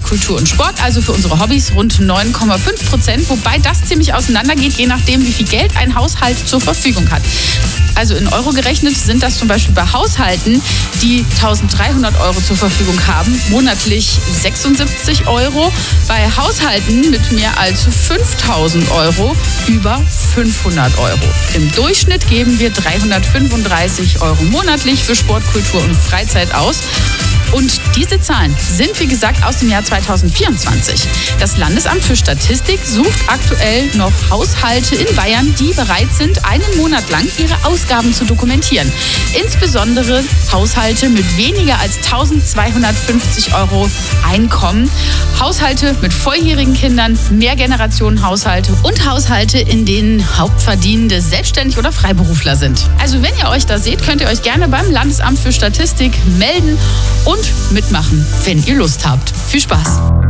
Kultur und Sport, also für unsere Hobbys, rund 9,5%, wobei das ziemlich auseinandergeht, je nachdem, wie viel Geld ein Haushalt zur Verfügung hat. Also in Euro gerechnet sind das zum Beispiel bei Haushalten, die 1.300 € zur Verfügung haben, monatlich 76 €. Bei Haushalten mit mehr als 5.000 € über 500 €. Im Durchschnitt geben wir 335 € monatlich für Sport, Kultur und Freizeit aus. Und diese Zahlen sind, wie gesagt, aus dem Jahr 2024. Das Landesamt für Statistik sucht aktuell noch Haushalte in Bayern, die bereit sind, einen Monat lang ihre Ausgaben zu dokumentieren. Insbesondere Haushalte mit weniger als 1.250 € Einkommen, Haushalte mit volljährigen Kindern, Mehrgenerationenhaushalte und Haushalte, in denen Hauptverdienende selbstständig oder Freiberufler sind. Also wenn ihr euch da seht, könnt ihr euch gerne beim Landesamt für Statistik melden und mitmachen, wenn ihr Lust habt. Viel Spaß!